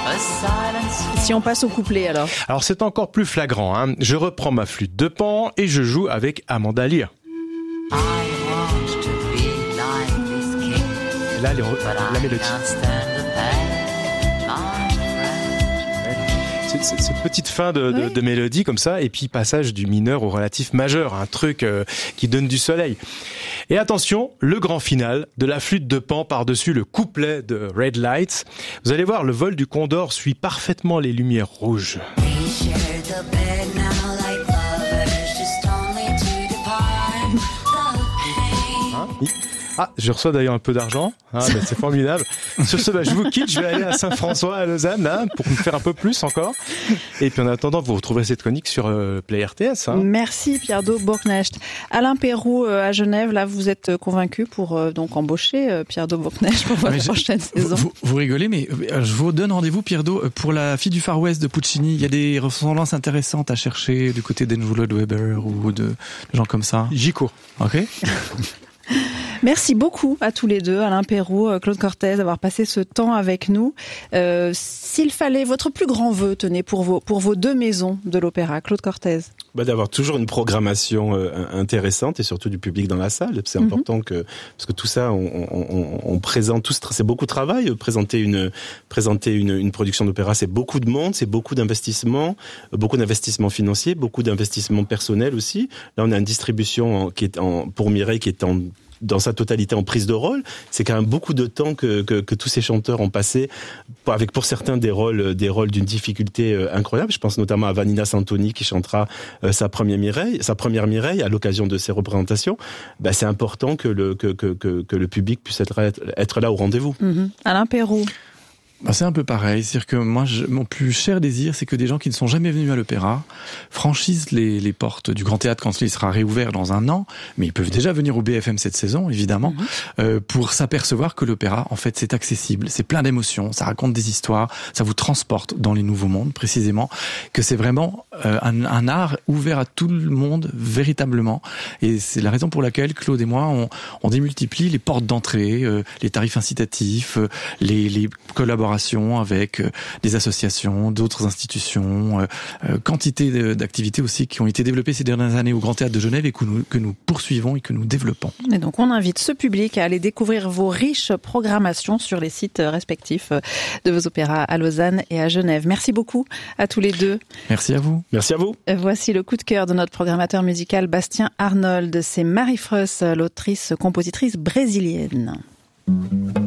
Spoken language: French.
Si on passe au couplet alors. Alors c'est encore plus flagrant, hein. Je reprends ma flûte de Pan et je joue avec Amanda Lear. Et là, la mélodie. Cette petite fin de mélodie comme ça, et puis passage du mineur au relatif majeur, un truc qui donne du soleil. Et attention, le grand final de la flûte de Pan par-dessus le couplet de Red Lights. Vous allez voir, le vol du Condor suit parfaitement les lumières rouges. Ah, je reçois d'ailleurs un peu d'argent. C'est formidable. Sur ce, je vous quitte. Je vais aller à Saint-François, à Lausanne, pour me faire un peu plus encore. Et puis en attendant, vous retrouverez cette chronique sur Play RTS. Merci Pierdo Bourknecht. Alain Peyroux à Genève, là, vous êtes convaincu pour donc embaucher Pierdo Bourknecht pour votre prochaine saison. Vous rigolez, mais je vous donne rendez-vous, Pierdo, pour la fille du Far West de Puccini. Il y a des ressemblances intéressantes à chercher du côté d'Andrew Lloyd Webber ou de gens comme ça. J'y cours. Ok. Merci beaucoup à tous les deux, Alain Peyroux, Claude Cortez, d'avoir passé ce temps avec nous. S'il fallait, votre plus grand vœu, tenez, pour vos deux maisons de l'opéra, Claude Cortez. D'avoir toujours une programmation intéressante et surtout du public dans la salle. C'est important parce que tout ça, on présente, c'est beaucoup de travail. Présenter une production d'opéra, c'est beaucoup de monde, c'est beaucoup d'investissements financiers, beaucoup d'investissements personnels aussi. Là, on a une distribution pour Mireille qui est dans sa totalité en prise de rôle. C'est quand même beaucoup de temps que tous ces chanteurs ont passé avec pour certains des rôles d'une difficulté incroyable. Je pense notamment à Vanina Santoni qui chantera sa première Mireille à l'occasion de ces représentations. C'est important que le public puisse être là au rendez-vous. Alain Peyroux. C'est un peu pareil, c'est-à-dire que moi, mon plus cher désir, c'est que des gens qui ne sont jamais venus à l'opéra franchissent les portes du Grand Théâtre quand il sera réouvert dans un an, mais ils peuvent déjà venir au BFM cette saison, évidemment, pour s'apercevoir que l'opéra, en fait, c'est accessible, c'est plein d'émotions, ça raconte des histoires, ça vous transporte dans les nouveaux mondes, précisément, que c'est vraiment un art ouvert à tout le monde, véritablement, et c'est la raison pour laquelle Claude et moi, on démultiplie les portes d'entrée, les tarifs incitatifs, les collaborations avec des associations, d'autres institutions, quantité d'activités aussi qui ont été développées ces dernières années au Grand Théâtre de Genève et que nous poursuivons et que nous développons. Et donc on invite ce public à aller découvrir vos riches programmations sur les sites respectifs de vos opéras à Lausanne et à Genève. Merci beaucoup à tous les deux. Merci à vous. Merci à vous. Voici le coup de cœur de notre programmateur musical Bastien Arnold. C'est Marie Freus, l'autrice-compositrice brésilienne.